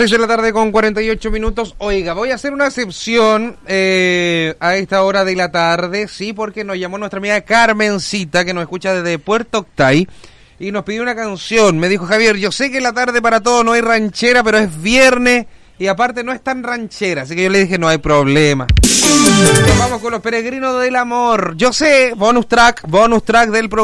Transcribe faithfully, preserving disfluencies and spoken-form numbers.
seis de la tarde con cuarenta y ocho minutos. Oiga, voy a hacer una excepción eh, a esta hora de la tarde, sí, porque nos llamó nuestra amiga Carmencita, que nos escucha desde Puerto Octay, y nos pidió una canción. Me dijo: Javier, yo sé que en la tarde para todo no hay ranchera, pero es viernes y aparte no es tan ranchera, así que yo le dije: no hay problema. Nos vamos con Los Peregrinos del Amor. Yo sé, bonus track, bonus track del programa.